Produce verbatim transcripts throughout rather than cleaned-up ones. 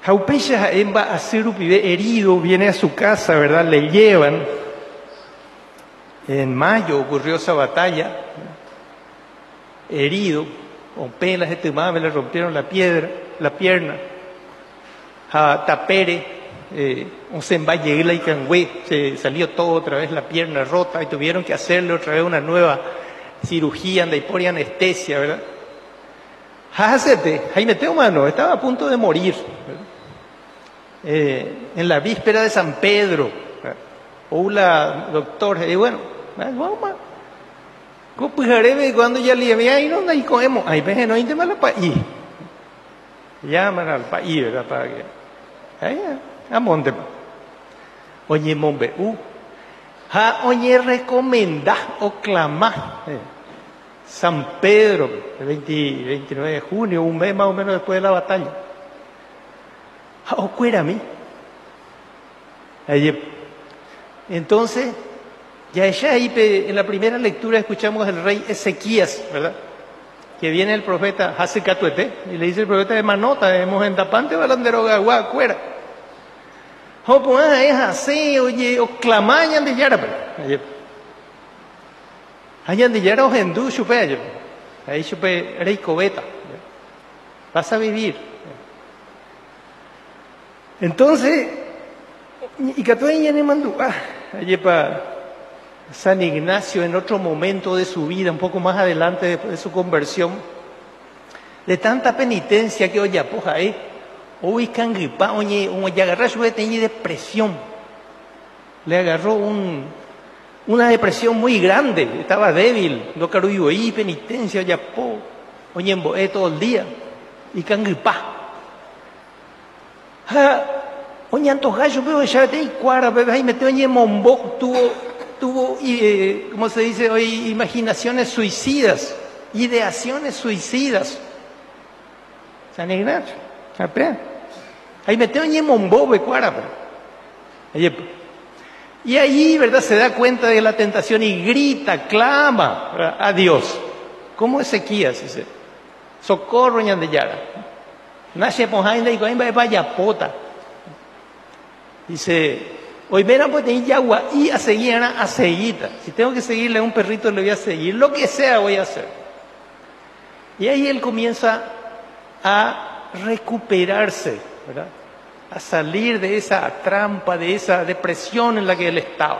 Jaupeya en va a ser herido, viene a su casa, ¿verdad? Le llevan. En mayo ocurrió esa batalla, herido, con pelas de temame, le rompieron la piedra, la pierna. A Tapere, eh, un sembayegla y cangüe, se salió todo otra vez la pierna rota y tuvieron que hacerle otra vez una nueva cirugía, anda y por anestesia, ¿verdad? Hacete, Jaime Teo Mano, estaba a punto de morir, eh, en la víspera de San Pedro, ¿verdad? Hola, doctor, y bueno, vamos, copujareme cuando ya le ve ahí no ahí comemos, ahí ves no inte mala país, llaman al país, ¿verdad? Para que, ahí, a monte, oye, mombe, uh, ja, oye, recomendá o clamá, eh. San Pedro, el veinte, veintinueve de junio, un mes más o menos después de la batalla. Ocuérame. Entonces, ya ella ahí en la primera lectura escuchamos al rey Ezequías, ¿verdad? Que viene el profeta Hasecatuete y le dice el profeta de Manota, hemos en tapante balandero gagua, cuera. O pues es así, oye, o clamañan de yara, hayan de yara o hendú chupe ayo, ahí chupe rey cobeta, vas a vivir. Entonces, y Catuay ya ne mandó, ah, allí para San Ignacio en otro momento de su vida, un poco más adelante después de su conversión, de tanta penitencia que oye apoja ahí, hoy canguipa, oye, oye agarra su tenía depresión, le agarró un una depresión muy grande, estaba débil, no caruyo ahí, penitencia, oye po, oye emboé todo el día, y canguipa. Oye antojayo, pero ya te cuara, bebé, ahí metió oye mombo, tuvo tuvo, eh, ¿cómo se dice hoy? Imaginaciones suicidas, ideaciones suicidas. San Ignacio, ahí me tengo en mombo, becuara. Y ahí, ¿verdad? Se da cuenta de la tentación y grita, clama, ¿verdad? A Dios. ¿Cómo Ezequías dice? Socorro, ñandeyara. Nace pojainda y coimba vaya pota. Dice, hoy verán pues tener yagua y a seguir a seguida. Si tengo que seguirle a un perrito le voy a seguir, lo que sea voy a hacer. Y ahí él comienza a recuperarse, ¿verdad? A salir de esa trampa, de esa depresión en la que él estaba.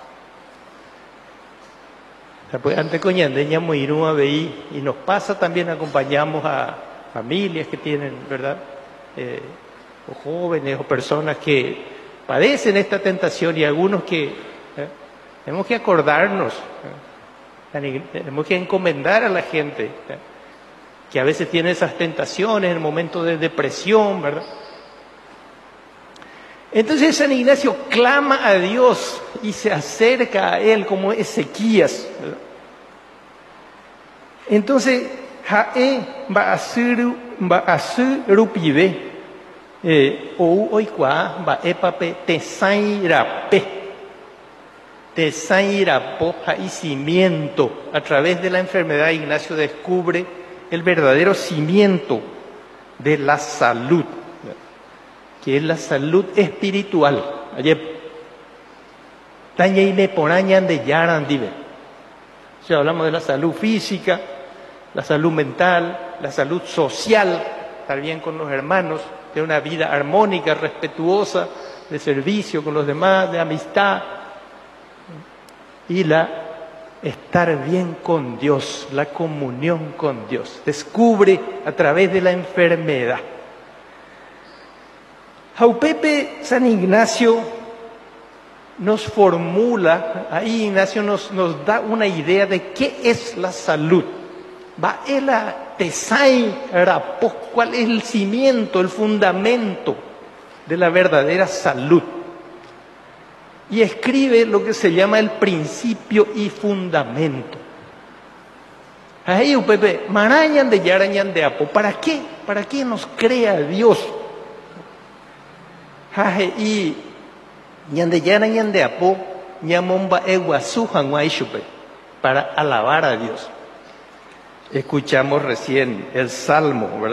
Antes coñandeña moirú a veí y nos pasa también, acompañamos a familias que tienen, ¿verdad? Eh, o jóvenes o personas que padecen esta tentación y algunos que ¿eh? tenemos que acordarnos, ¿eh? tenemos que encomendar a la gente ¿eh? que a veces tiene esas tentaciones en el momento de depresión, ¿verdad? Entonces San Ignacio clama a Dios y se acerca a él como Ezequías, ¿verdad? Entonces, Jae va a ser va a ser rupibe o oikua va epape tesairape tesairapo y cimiento. A través de la enfermedad Ignacio descubre el verdadero cimiento de la salud, que es la salud espiritual. Ayer, tañeine porañan de yaran dive. Si hablamos de la salud física, la salud mental, la salud social, estar bien con los hermanos, tener una vida armónica, respetuosa, de servicio con los demás, de amistad, y la estar bien con Dios, la comunión con Dios. Descubre a través de la enfermedad. Jaupepe San Ignacio nos formula, ahí Ignacio nos, nos da una idea de qué es la salud. Va el tesai rapo, cuál es el cimiento, el fundamento de la verdadera salud. Y escribe lo que se llama el principio y fundamento. Ahí, Pepe, marañan de yarañan de apo. ¿Para qué? ¿Para qué nos crea Dios? Y ñande yarañan de apo, ñamomba eguasujan guaishupe, para alabar a Dios. Escuchamos recién el Salmo, ¿verdad?